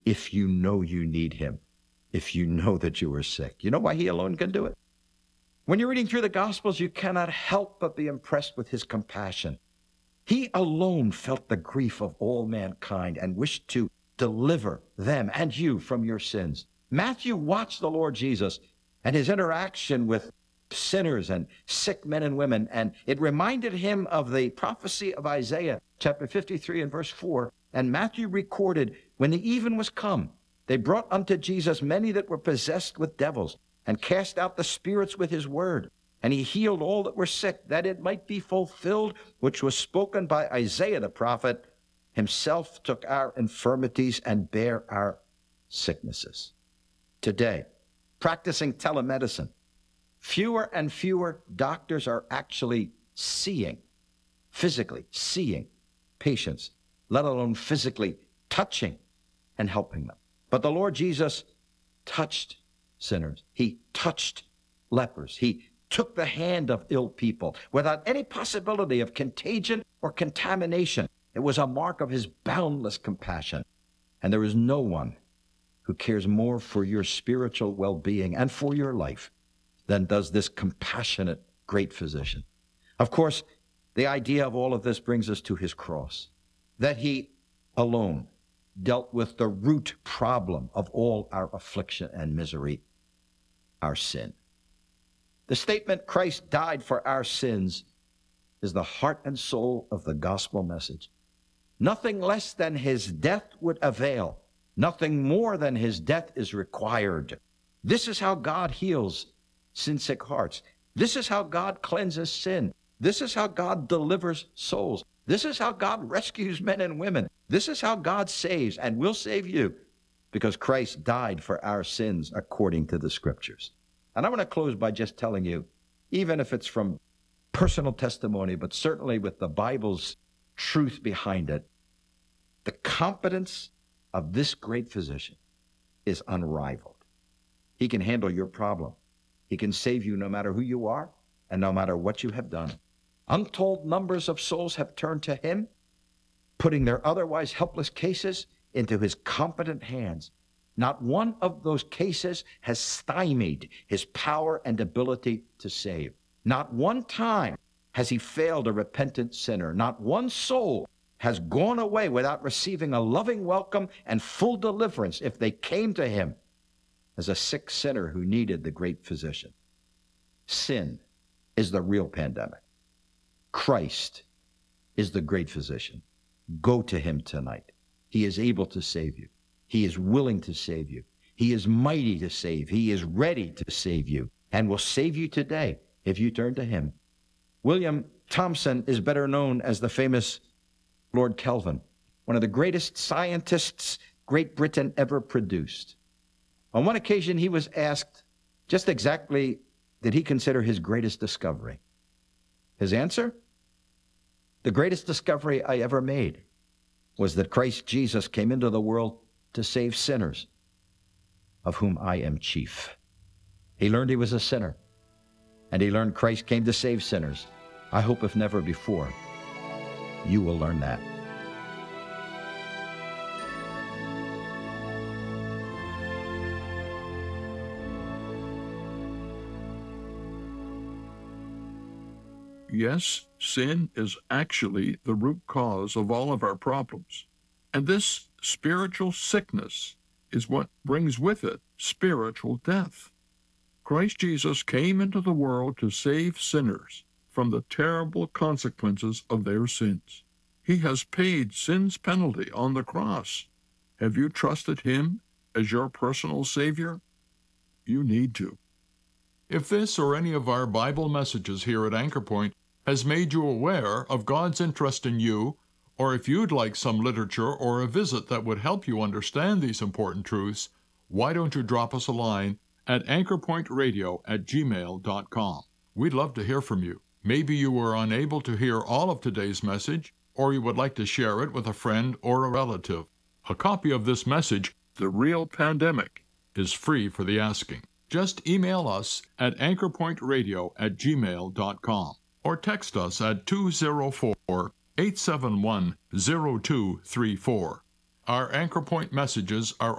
if you know you need him, if you know that you are sick. You know why he alone can do it? When you're reading through the Gospels, you cannot help but be impressed with his compassion. He alone felt the grief of all mankind and wished to deliver them and you from your sins. Matthew watched the Lord Jesus and his interaction with sinners and sick men and women, and it reminded him of the prophecy of Isaiah, chapter 53 and verse 4. And Matthew recorded, when the even was come, they brought unto Jesus many that were possessed with devils, and cast out the spirits with his word. And he healed all that were sick, that it might be fulfilled, which was spoken by Isaiah the prophet, himself took our infirmities and bare our sicknesses. Today, practicing telemedicine, fewer and fewer doctors are actually physically seeing patients, let alone physically touching and helping them. But the Lord Jesus touched sinners. He touched lepers. He took the hand of ill people without any possibility of contagion or contamination. It was a mark of his boundless compassion. And there is no one who cares more for your spiritual well-being and for your life than does this compassionate great physician. Of course, the idea of all of this brings us to his cross, that he alone dealt with the root problem of all our affliction and misery, our sin. The statement, Christ died for our sins, is the heart and soul of the gospel message. Nothing less than his death would avail. Nothing more than his death is required. This is how God heals sin-sick hearts. This is how God cleanses sin. This is how God delivers souls. This is how God rescues men and women. This is how God saves and will save you, because Christ died for our sins according to the scriptures. And I want to close by just telling you, even if it's from personal testimony, but certainly with the Bible's truth behind it, the competence of this great physician is unrivaled. He can handle your problem. He can save you no matter who you are and no matter what you have done. Untold numbers of souls have turned to him, putting their otherwise helpless cases into his competent hands. Not one of those cases has stymied his power and ability to save. Not one time has he failed a repentant sinner. Not one soul has gone away without receiving a loving welcome and full deliverance if they came to him as a sick sinner who needed the great physician. Sin is the real pandemic. Christ is the great physician. Go to him tonight. He is able to save you. He is willing to save you. He is mighty to save. He is ready to save you and will save you today if you turn to him. William Thomson is better known as the famous Lord Kelvin, one of the greatest scientists Great Britain ever produced. On one occasion, he was asked just exactly did he consider his greatest discovery. His answer? The greatest discovery I ever made was that Christ Jesus came into the world to save sinners, of whom I am chief. He learned he was a sinner, and he learned Christ came to save sinners. I hope if never before, you will learn that. Yes, sin is actually the root cause of all of our problems. And this spiritual sickness is what brings with it spiritual death. Christ Jesus came into the world to save sinners from the terrible consequences of their sins. He has paid sin's penalty on the cross. Have you trusted him as your personal Savior? You need to. If this or any of our Bible messages here at Anchor Point has made you aware of God's interest in you, or if you'd like some literature or a visit that would help you understand these important truths, why don't you drop us a line at anchorpointradio@gmail.com. We'd love to hear from you. Maybe you were unable to hear all of today's message, or you would like to share it with a friend or a relative. A copy of this message, The Real Pandemic, is free for the asking. Just email us at anchorpointradio@gmail.com or text us at 204-871-0234. Our Anchor Point messages are